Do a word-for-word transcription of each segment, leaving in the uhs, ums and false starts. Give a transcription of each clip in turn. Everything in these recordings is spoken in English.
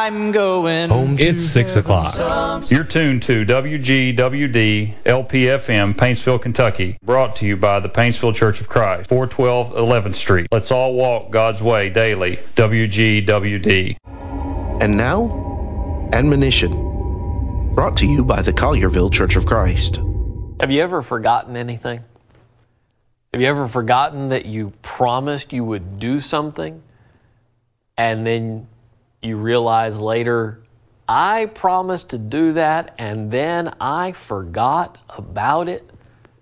I'm going home. It's six o'clock. You're tuned to W G W D L P F M, Paintsville, Kentucky. Brought to you by the Paintsville Church of Christ, four twelve eleventh Street. Let's all walk God's way daily. W G W D. And now, admonition. Brought to you by the Collierville Church of Christ. Have you ever forgotten anything? Have you ever forgotten that you promised you would do something, and then you realize later, I promised to do that, and then I forgot about it?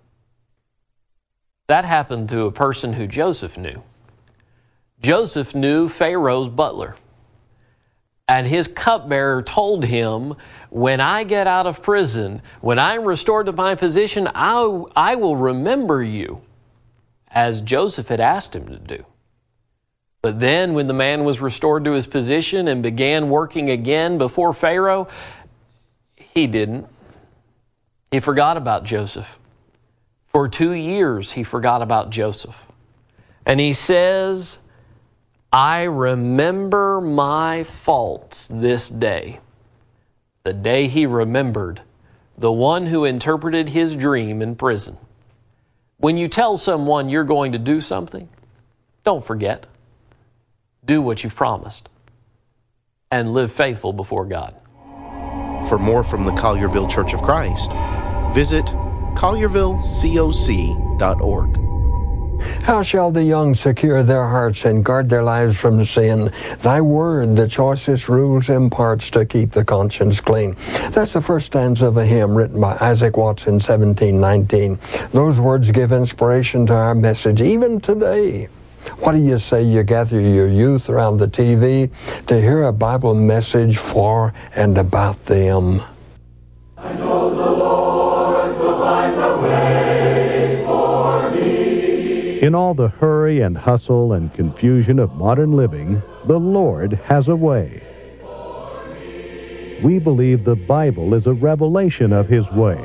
That happened to a person who Joseph knew. Joseph knew Pharaoh's butler. And his cupbearer told him, when I get out of prison, when I'm restored to my position, I, I will remember you, as Joseph had asked him to do. But then when the man was restored to his position and began working again before Pharaoh, he didn't. He forgot about Joseph. For two years, he forgot about Joseph. And he says, I remember my faults this day. The day he remembered the one who interpreted his dream in prison. When you tell someone you're going to do something, don't forget. Do what you've promised and live faithful before God. For more from the Collierville Church of Christ, visit collierville coc dot org. How shall the young secure their hearts and guard their lives from sin? Thy word, the choicest rules imparts to keep the conscience clean. That's the first stanza of a hymn written by Isaac Watts in seventeen nineteen. Those words give inspiration to our message even today. What do you say you gather your youth around the T V to hear a Bible message for and about them? I know the Lord will find a way for me. In all the hurry and hustle and confusion of modern living, the Lord has a way. We believe the Bible is a revelation of His way.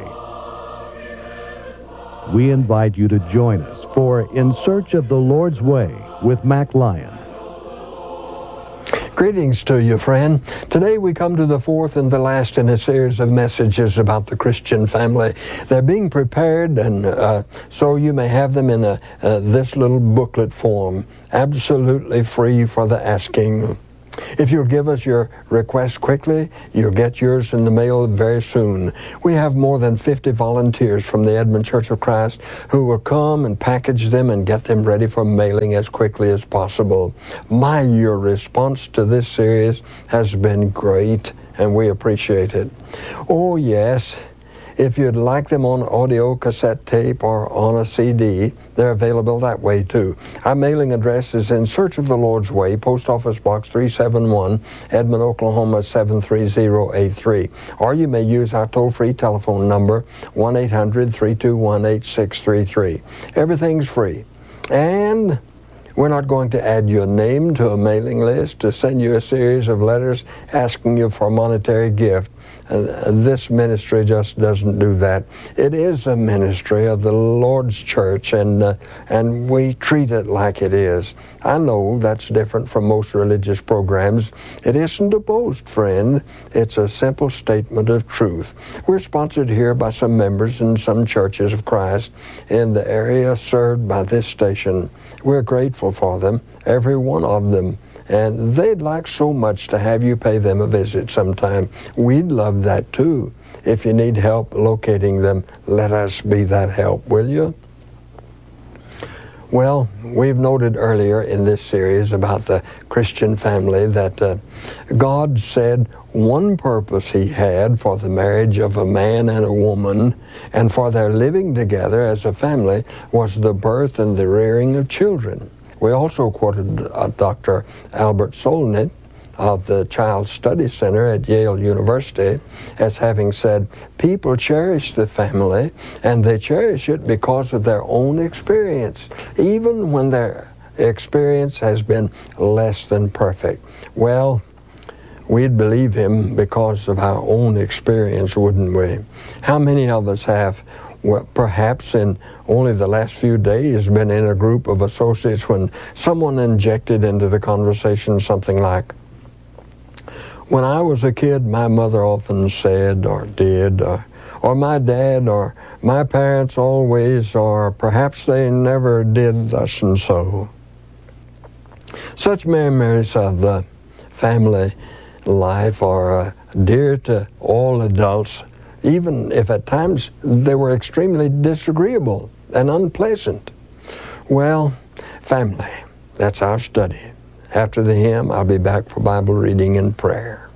We invite you to join us for In Search of the Lord's Way with Mac Lyon. Greetings to you, friend. Today we come to the fourth and the last in a series of messages about the Christian family. They're being prepared, and uh, so you may have them in a, uh, this little booklet form, absolutely free for the asking. If you'll give us your request quickly, you'll get yours in the mail very soon. We have more than fifty volunteers from the Edmond Church of Christ who will come and package them and get them ready for mailing as quickly as possible. My, your response to this series has been great, and we appreciate it. Oh, yes. If you'd like them on audio, cassette tape, or on a C D, they're available that way too. Our mailing address is In Search of the Lord's Way, Post Office Box three seventy-one, Edmond, Oklahoma seven three zero eight three. Or you may use our toll-free telephone number, one eight hundred, three two one, eight six three three. Everything's free. And we're not going to add your name to a mailing list to send you a series of letters asking you for a monetary gift. Uh, this ministry just doesn't do that. It is a ministry of the Lord's church, and uh, and we treat it like it is. I know that's different from most religious programs. It isn't a boast, friend. It's a simple statement of truth. We're sponsored here by some members in some churches of Christ in the area served by this station. We're grateful for them, every one of them. And they'd like so much to have you pay them a visit sometime. We'd love that too. If you need help locating them, let us be that help, will you? Well, we've noted earlier in this series about the Christian family that uh, God said one purpose He had for the marriage of a man and a woman and for their living together as a family was the birth and the rearing of children. We also quoted uh, Doctor Albert Solnit of the Child Study Center at Yale University as having said, people cherish the family, and they cherish it because of their own experience, even when their experience has been less than perfect. Well, we'd believe him because of our own experience, wouldn't we? How many of us have, well, perhaps in only the last few days, been in a group of associates when someone injected into the conversation something like, When I was a kid, my mother often said or did, or, or my dad or my parents always, or perhaps they never did thus and so. Such memories of the family life are uh, dear to all adults, even if at times they were extremely disagreeable and unpleasant. Well, family, that's our study. After the hymn, I'll be back for Bible reading and prayer.